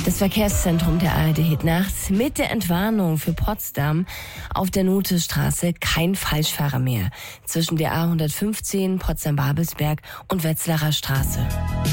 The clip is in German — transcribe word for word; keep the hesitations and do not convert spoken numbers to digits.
Das Verkehrszentrum der A R D hebt nachts mit der Entwarnung für Potsdam auf der Nothestraße kein Falschfahrer mehr zwischen der A hundertfünfzehn Potsdam-Babelsberg und Wetzlarer Straße.